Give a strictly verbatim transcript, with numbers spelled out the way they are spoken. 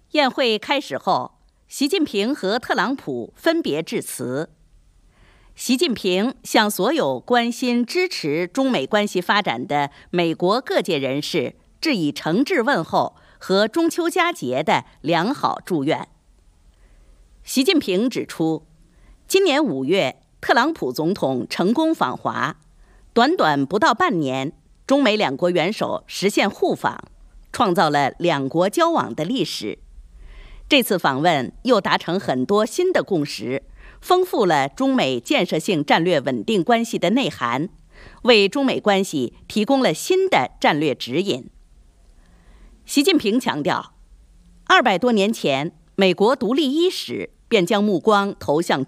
宴会开始后，习近平和特朗普分别致辞。习近平向所有关心支持中美关系发展的美国各界人士致以诚挚问候和中秋佳节的良好祝愿。习近平指出，今年五月，特朗普总统成功访华，短短不到半年，中美两国元首实现互访，创造了两国交往的历史。这次访问又达成很多新的共识，丰富了中美建设性战略稳定关系的内涵，为中美关系提供了新的战略指引。习近平强调，二百多年前，美国独立伊始便将目光投向